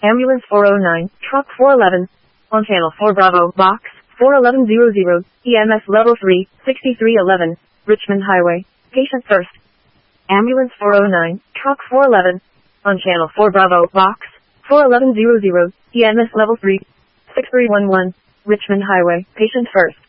Ambulance 409, Truck 411, on Channel 4 Bravo, Box 41100, EMS Level 3, 6311, Richmond Highway, patient first. Ambulance 409, Truck 411, on Channel 4 Bravo, Box 41100, EMS Level 3, 6311, Richmond Highway, patient first.